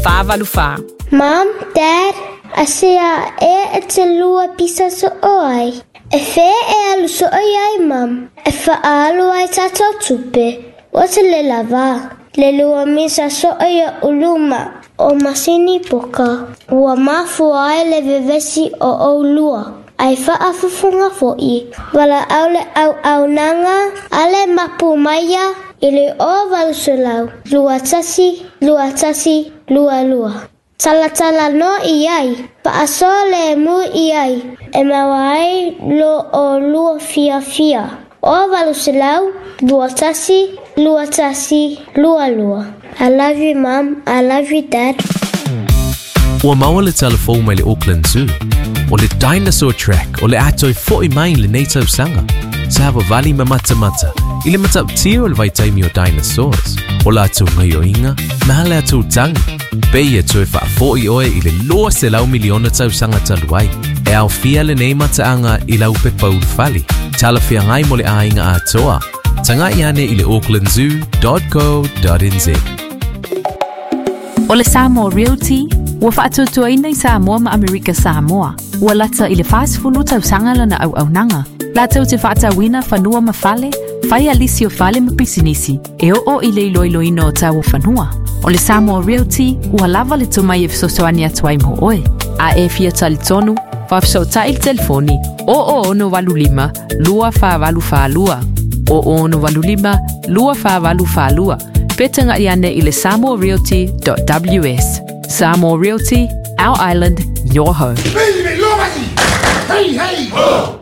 whāwaluwha. Mom, Dad, asia te lua pisa so oi. E whē alu so oi ai, Mom. E whaalu ai tātou tupe. O te le lava. Le lua misa so oi uluma o masini poka. Ua mafu ai le vevesi o lua. Ai whaafufunga fo'i. Wala aule au nanga, ale mapu maia, ili o walusulau. Lua tasi, lua. Tala no iai, paaso le mu iai. E mawai lo o lua fia. O walusulau, lua tasi, lua. I love you, Mom. I love you, Dad. Ua maua le telefou mai le Auckland Zoo. O le dinosaur track o le atoi fo'i mai le nei tausanga. Sa hawa vali ma mata. I le mata tio le vai taimi o dinosaurs. O la atu ngai o inga, na le atu tangi. Pei atu e wha fo'i oe I le loa se lau miliona tausanga taluai. E au fia le nei mataanga I lau pepa ulfali. Tala fia ngai mo le ainga atoa. Tanga I ane I le aucklandzoo.co.nz. O le Samoa Realty, ua whaatutuaina I Samoa ma Amerika Samoa. Ua lata I le whaasifulu tausanga lana au nanga. Latau te whaatawina whanua ma whale, whai alisi o whale ma pisinisi, e o I le iloiloina o tau whanua. O le Samoa Realty, ua lava le tumai e fisosoani atuai mo oe. A e fia talitonu, whafisota I le telefoni, o ono walulima, lua whawalu. O ono walulima, lua whawalu. Petanga I ane I le samoarealty.ws. Samoa Realty, our island, your home. Hey!